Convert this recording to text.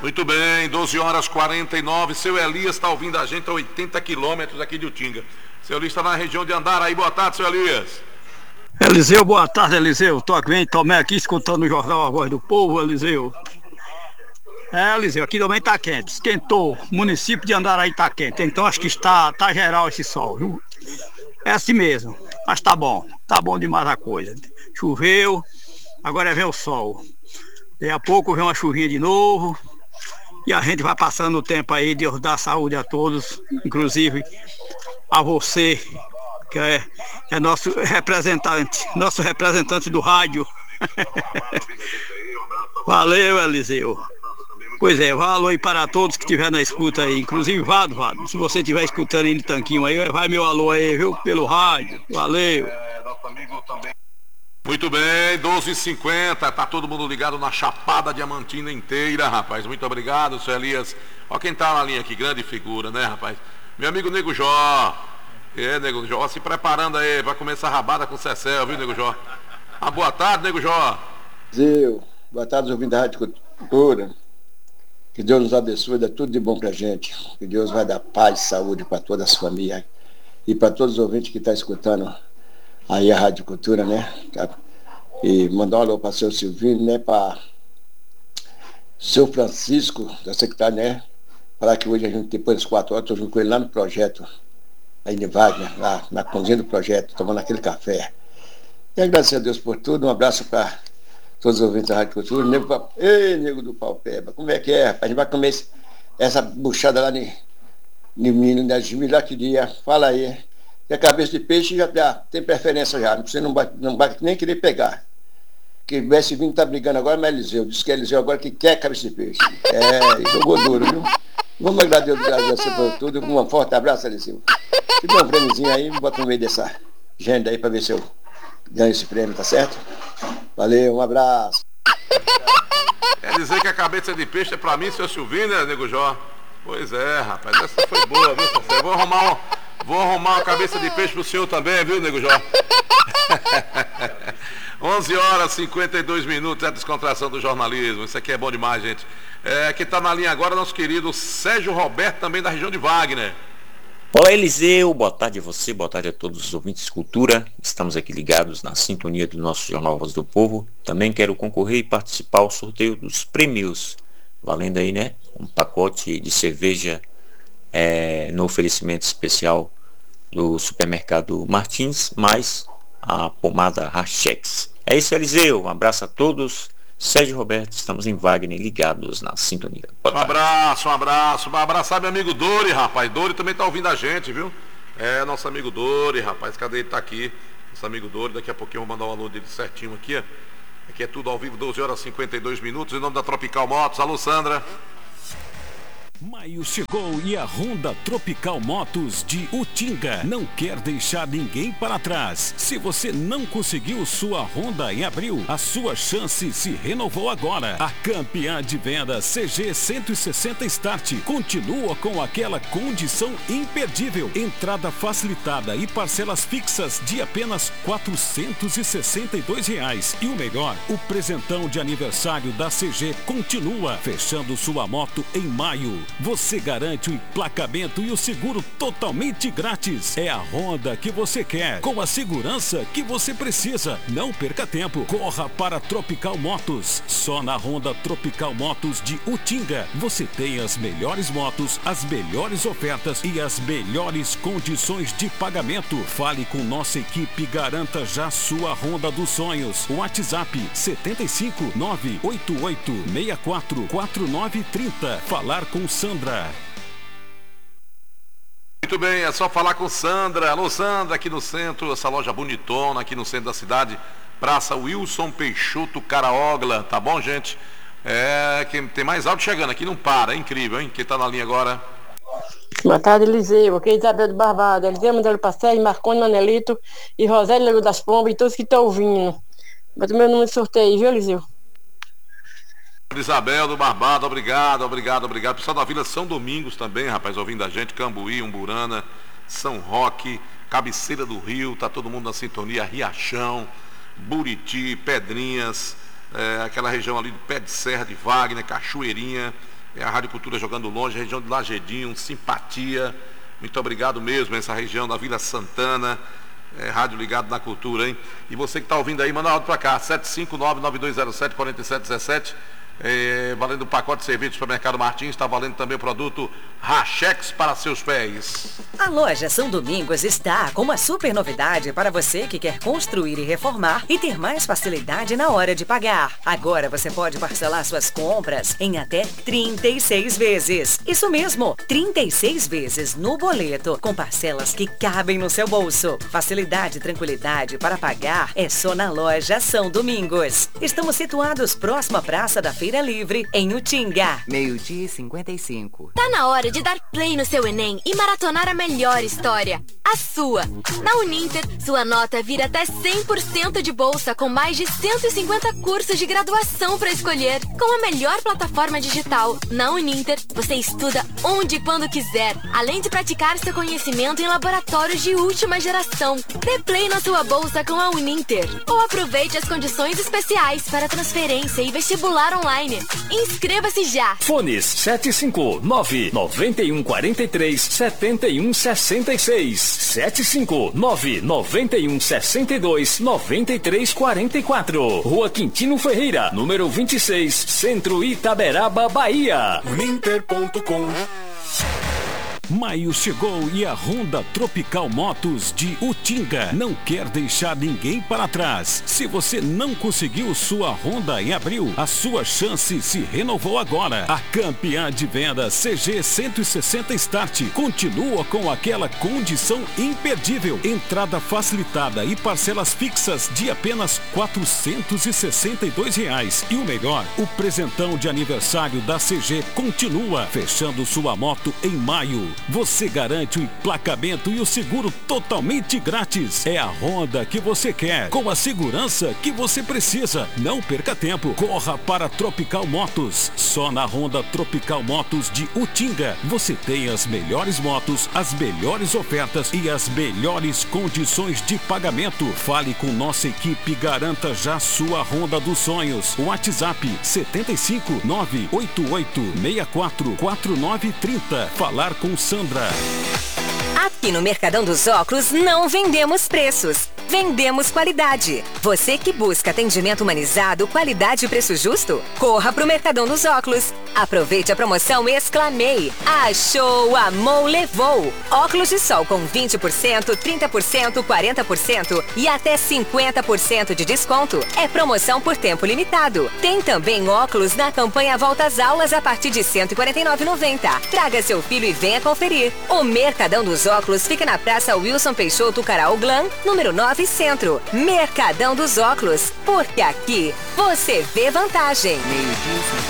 Muito bem, 12h49. Seu Elias está ouvindo a gente a 80 quilômetros aqui de Utinga. Seu Elias está na região de Andaraí. Boa tarde, seu Elias. Eliseu, boa tarde, Eliseu. Tomé aqui escutando o jornal A Voz do Povo, Eliseu. Eliseu, aqui também tá quente. Esquentou. O município de Andaraí tá quente. Então acho que tá geral esse sol, viu? É assim mesmo. Mas tá bom. Tá bom demais a coisa. Choveu, agora vem o sol. Daqui a pouco vem uma chuvinha de novo. E a gente vai passando o tempo aí. Deus dá saúde a todos, inclusive a você, que é nosso representante do rádio. Valeu, Eliseu. Pois é, valeu aí para todos que estiver na escuta aí, inclusive Vado, se você estiver escutando aí no tanquinho aí, vai meu alô aí, viu, pelo rádio. Valeu. Muito bem, 12h50, tá todo mundo ligado na Chapada Diamantina inteira, rapaz. Muito obrigado, seu Elias. Ó quem tá na linha aqui, grande figura, né, rapaz? Meu amigo Nego Jó. Nego Jó, se preparando aí, vai comer essa rabada com Cecel, viu, Nego Jó? Boa tarde, Nego Jó. Zil, boa tarde, ouvindo da Rádio Cultura. Que Deus nos abençoe, dá tudo de bom pra gente. Que Deus vai dar paz e saúde para todas as famílias. E para todos os ouvintes que estão escutando aí a Rádio Cultura, né? E mandar um alô para o seu Silvino, né? Para seu Francisco, da secretária, né? Para que hoje a gente, depois das 4 horas, estou junto com ele lá no projeto, aí de Wagner, lá na cozinha do projeto, tomando aquele café. E agradecer a Deus por tudo, um abraço para todos os ouvintes da Rádio Cultura. Ei, nego do Pau-Peba, como é que é, rapaz? A gente vai comer essa buchada lá de milho que dia. Fala aí. E a cabeça de peixe já tem preferência já. Você não vai nem querer pegar. Que o S Vinho tá brigando agora, mas Eliseu. Diz que é Eliseu agora que quer cabeça de peixe. E jogou duro, viu? Vamos agradecer por tudo. Um forte abraço, Eliseu. Se der um prêmiozinho aí, bota no meio dessa agenda aí pra ver se eu ganho esse prêmio, tá certo? Valeu, um abraço. Quer dizer que a cabeça de peixe é pra mim, seu Silvino, né, Nego Jó? Pois é, rapaz, essa foi boa, viu, Cecé? Vou arrumar uma cabeça de peixe pro senhor também, viu, Nego Jó? 11h52, é a descontração do jornalismo. Isso aqui é bom demais, gente. Quem tá na linha agora é nosso querido Sérgio Roberto, também da região de Wagner. Olá, Eliseu, boa tarde a você, boa tarde a todos os ouvintes de Cultura. Estamos aqui ligados na sintonia do nosso Jornal Voz do Povo. Também quero concorrer e participar ao sorteio dos prêmios, valendo aí, né, um pacote de cerveja no oferecimento especial do supermercado Martins, mais a pomada Rachex. É isso, Eliseu, um abraço a todos. Sérgio Roberto, estamos em Wagner, ligados na sintonia. Um abraço. Vai abraçar meu amigo Dori, rapaz. Dori também tá ouvindo a gente, viu? Nosso amigo Dori, rapaz. Cadê ele? Tá aqui. Nosso amigo Dori, daqui a pouquinho eu vou mandar o alô dele certinho aqui, ó. Aqui é tudo ao vivo, 12h52. Em nome da Tropical Motos. Alô, Sandra. Maio chegou e a Honda Tropical Motos de Utinga não quer deixar ninguém para trás. Se você não conseguiu sua Honda em abril, a sua chance se renovou agora. A campeã de venda CG 160 Start continua com aquela condição imperdível. Entrada facilitada e parcelas fixas de apenas R$ 462. E o melhor, o presentão de aniversário da CG continua, fechando sua moto em maio. Você garante o emplacamento e o seguro totalmente grátis. É a Honda que você quer, com a segurança que você precisa. Não perca tempo. Corra para Tropical Motos. Só na Honda Tropical Motos de Utinga você tem as melhores motos, as melhores ofertas e as melhores condições de pagamento. Fale com nossa equipe e garanta já sua Honda dos sonhos. WhatsApp 75 988 64 4930. Falar com Sandra. Muito bem, é só falar com Sandra. Alô, Sandra, aqui no centro, essa loja bonitona aqui no centro da cidade, Praça Wilson Peixoto Caraogla, tá bom, gente? Quem tem mais áudio chegando aqui, não para, é incrível, hein? Quem tá na linha agora? Boa tarde, Eliseu. Aqui é Isabel do Barbado. Eliseu Mandelo Passeio, Marconi Manelito e Rosélio Lego das Pombas e todos que estão ouvindo. Bota o meu número de sorteio, viu, Eliseu? Isabel do Barbado, obrigado. Pessoal da Vila São Domingos também, rapaz, ouvindo a gente, Cambuí, Umburana, São Roque, Cabeceira do Rio, tá todo mundo na sintonia, Riachão, Buriti, Pedrinhas, aquela região ali do Pé de Serra de Wagner, Cachoeirinha, É a Rádio Cultura jogando longe, região de Lagedinho, simpatia. Muito obrigado mesmo, essa região da Vila Santana. Rádio ligado na cultura, hein? E você que está ouvindo aí, manda um áudio para cá, 759-9207-4717. Valendo o pacote de cerveja do supermercado Martins, está valendo também o produto Rachex para seus pés. A loja São Domingos está com uma super novidade para você que quer construir e reformar e ter mais facilidade na hora de pagar. Agora você pode parcelar suas compras em até 36 vezes. Isso mesmo, 36 vezes no boleto, com parcelas que cabem no seu bolso. Facilidade e tranquilidade para pagar é só na loja São Domingos. Estamos situados próximo à Praça da Feira Livre, em Utinga. 12h55. Tá na hora de dar play no seu Enem e maratonar a melhor história, a sua. Na Uninter, sua nota vira até 100% de bolsa, com mais de 150 cursos de graduação para escolher. Com a melhor plataforma digital, na Uninter, você estuda onde e quando quiser, além de praticar seu conhecimento em laboratórios de última geração. Dê play na sua bolsa com a Uninter, ou aproveite as condições especiais para transferência e vestibular online. Inscreva-se já! Fones 759-9143-7166. 759-9162-9344. Rua Quintino Ferreira, número 26, Centro Itaberaba, Bahia. Uninter.com. Maio chegou e a Honda Tropical Motos de Utinga não quer deixar ninguém para trás. Se você não conseguiu sua Honda em abril, a sua chance se renovou agora. A campeã de venda CG 160 Start continua com aquela condição imperdível. Entrada facilitada e parcelas fixas de apenas R$ 462. E o melhor, o presentão de aniversário da CG continua, fechando sua moto em maio. Você garante o emplacamento e o seguro totalmente grátis. É a Honda que você quer, com a segurança que você precisa. Não perca tempo, corra para Tropical Motos. Só na Honda Tropical Motos de Utinga você tem as melhores motos, as melhores ofertas e as melhores condições de pagamento. Fale com nossa equipe e garanta já sua Honda dos sonhos. WhatsApp 75 988 64 4930. Falar com Sandra. Aqui no Mercadão dos Óculos não vendemos preços, vendemos qualidade. Você que busca atendimento humanizado, qualidade e preço justo, corra pro Mercadão dos Óculos. Aproveite a promoção Exclamei. Achou, amou, levou. Óculos de sol com 20%, 30%, 40% e até 50% de desconto. É promoção por tempo limitado. Tem também óculos na campanha Volta às Aulas a partir de R$ 149,90. Traga seu filho e venha conferir. O Mercadão dos Óculos fica na Praça Wilson Peixoto Caraú Glan, número 9 Centro. Mercadão dos Óculos, porque aqui você vê vantagem.